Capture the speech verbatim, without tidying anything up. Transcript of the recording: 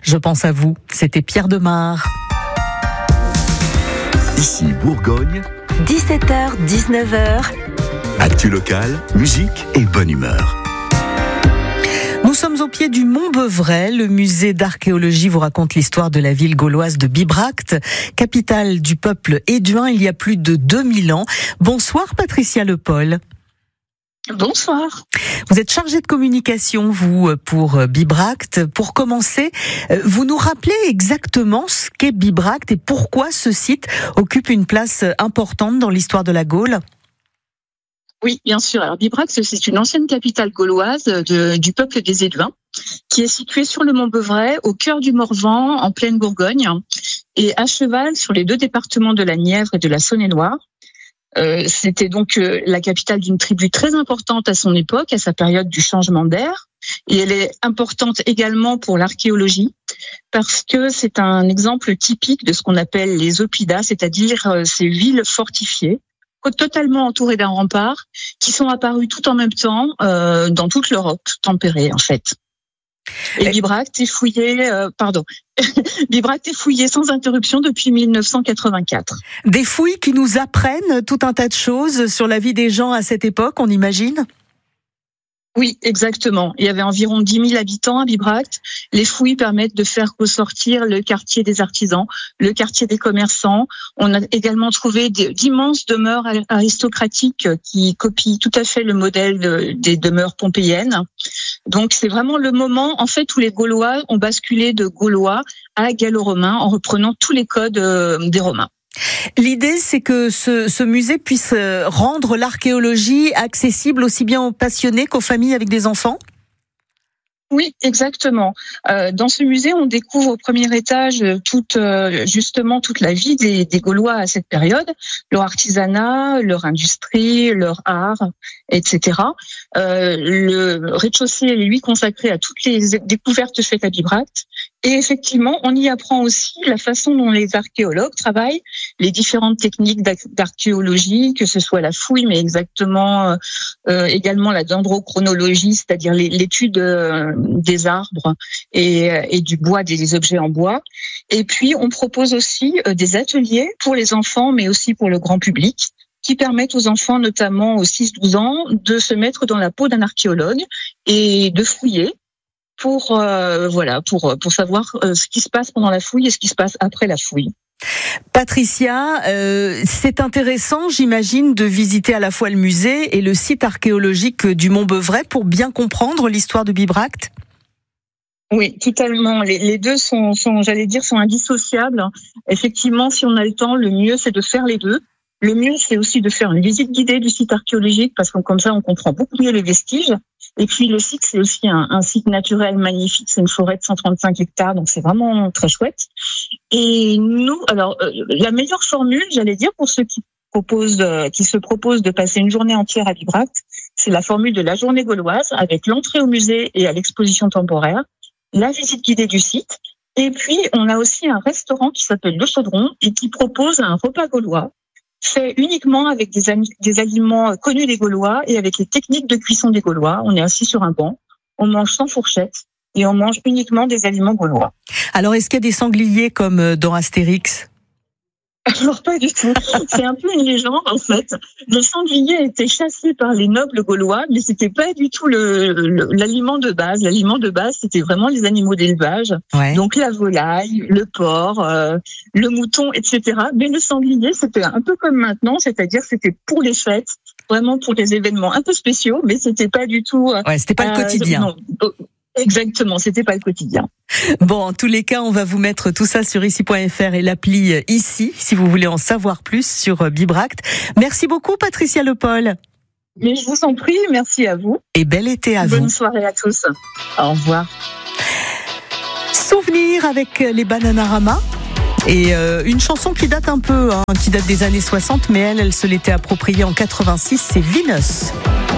Je pense à vous, c'était Pierre Demar. Ici Bourgogne, dix-sept heures dix-neuf heures. Actu locale, musique et bonne humeur. Nous sommes au pied du Mont Beuvray. Le musée d'archéologie vous raconte l'histoire de la ville gauloise de Bibracte, capitale du peuple éduin il y a plus de deux mille ans. Bonsoir Patricia Lepol. Bonsoir. Vous êtes chargée de communication, vous, pour Bibracte. Pour commencer, vous nous rappelez exactement ce qu'est Bibracte et pourquoi ce site occupe une place importante dans l'histoire de la Gaule ? Oui, bien sûr. Alors, Bibracte, c'est une ancienne capitale gauloise de, du peuple des Éduins, qui est située sur le Mont Beuvray, au cœur du Morvan, en pleine Bourgogne, et à cheval sur les deux départements de la Nièvre et de la Saône-et-Loire. Euh, c'était donc euh, la capitale d'une tribu très importante à son époque, à sa période du changement d'ère. Et elle est importante également pour l'archéologie, parce que c'est un exemple typique de ce qu'on appelle les oppidas, c'est-à-dire euh, ces villes fortifiées, totalement entourées d'un rempart, qui sont apparues tout en même temps euh, dans toute l'Europe tempérée, en fait. Et Bibracte est fouillé, euh, pardon, Bibracte est fouillé sans interruption depuis mille neuf cent quatre-vingt-quatre. Des fouilles qui nous apprennent tout un tas de choses sur la vie des gens à cette époque, on imagine ? Oui, exactement. Il y avait environ dix mille habitants à Bibracte. Les fouilles permettent de faire ressortir le quartier des artisans, le quartier des commerçants. On a également trouvé d'immenses demeures aristocratiques qui copient tout à fait le modèle des demeures pompéiennes. Donc c'est vraiment le moment, en fait, où les Gaulois ont basculé de Gaulois à gallo-romains en reprenant tous les codes des Romains. L'idée, c'est que ce, ce musée puisse rendre l'archéologie accessible aussi bien aux passionnés qu'aux familles avec des enfants ? Oui, exactement. Euh, dans ce musée, on découvre au premier étage toute, euh, justement toute la vie des, des Gaulois à cette période, leur artisanat, leur industrie, leur art, et cetera. Euh, le rez-de-chaussée est lui consacré à toutes les découvertes faites à Bibracte. Et effectivement, on y apprend aussi la façon dont les archéologues travaillent, les différentes techniques d'archéologie, que ce soit la fouille, mais exactement euh, également la dendrochronologie, c'est-à-dire l'étude euh, des arbres et, et du bois, des objets en bois. Et puis, on propose aussi euh, des ateliers pour les enfants, mais aussi pour le grand public, qui permettent aux enfants, notamment aux six douze ans, de se mettre dans la peau d'un archéologue et de fouiller. Pour euh, voilà, pour pour savoir euh, ce qui se passe pendant la fouille et ce qui se passe après la fouille. Patricia, euh, c'est intéressant, j'imagine, de visiter à la fois le musée et le site archéologique du Mont Beuvray pour bien comprendre l'histoire de Bibracte. Oui, totalement. Les, les deux sont, sont, j'allais dire, sont indissociables. Effectivement, si on a le temps, le mieux c'est de faire les deux. Le mieux, c'est aussi de faire une visite guidée du site archéologique parce que comme ça, on comprend beaucoup mieux les vestiges. Et puis le site, c'est aussi un, un site naturel magnifique, c'est une forêt de cent trente-cinq hectares, donc c'est vraiment très chouette. Et nous, alors euh, la meilleure formule, j'allais dire, pour ceux qui proposent, euh, qui se proposent de passer une journée entière à Bibracte, c'est la formule de la journée gauloise avec l'entrée au musée et à l'exposition temporaire, la visite guidée du site. Et puis on a aussi un restaurant qui s'appelle Le Chaudron et qui propose un repas gaulois fait uniquement avec des, des aliments connus des Gaulois et avec les techniques de cuisson des Gaulois. On est assis sur un banc, on mange sans fourchette et on mange uniquement des aliments gaulois. Alors, est-ce qu'il y a des sangliers comme dans Astérix ? Alors pas du tout. C'est un peu une légende en fait. Le sanglier était chassé par les nobles gaulois, mais c'était pas du tout le, le l'aliment de base. L'aliment de base, c'était vraiment les animaux d'élevage. Ouais. Donc la volaille, le porc, euh, le mouton, et cetera. Mais le sanglier, c'était un peu comme maintenant, c'est-à-dire c'était pour les fêtes, vraiment pour des événements un peu spéciaux, mais c'était pas du tout. Ouais, c'était pas euh, le quotidien. Non, exactement, c'était pas le quotidien. Bon, en tous les cas, on va vous mettre tout ça sur ici point f r et l'appli Ici, si vous voulez en savoir plus sur Bibracte. Merci beaucoup, Patricia Lepol. Mais je vous en prie, merci à vous. Et bel été à Bonne vous. Bonne soirée à tous. Au revoir. Souvenir avec les Bananarama. Et euh, une chanson qui date un peu, hein, qui date des années soixante, mais elle, elle se l'était appropriée en quatre-vingt-six, c'est Vénus.